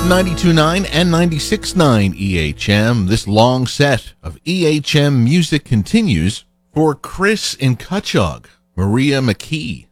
92.9 and 96.9 EHM. This long set of EHM music continues for Chris in Cutchogue, Maria McKee,